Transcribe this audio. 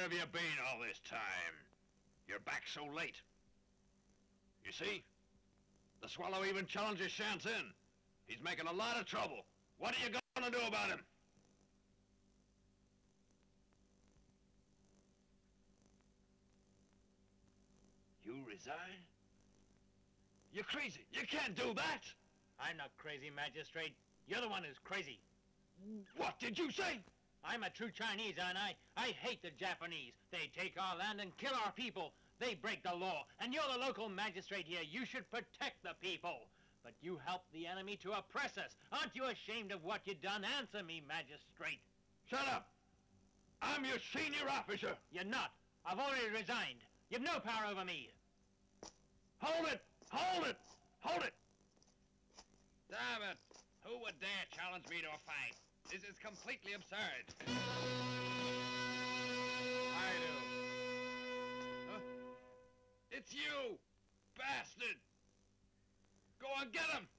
have you been all this time? You're back so late. You see? The Swallow even challenges Shantin. He's making a lot of trouble. What are you gonna do about him? You resign? You're crazy. You can't do that! I'm not crazy, Magistrate. You're the one who's crazy. What did you say? I'm a true Chinese, and I hate the Japanese. They take our land and kill our people. They break the law, and you're the local magistrate here. You should protect the people. But you help the enemy to oppress us. Aren't you ashamed of what you done? Answer me, Magistrate. Shut up! I'm your senior officer! You're not. I've already resigned. You've no power over me. Hold it! Hold it! Hold it! Damn it! Who would dare challenge me to a fight? This is completely absurd. I do. Huh? It's you! Bastard! Go on, get him!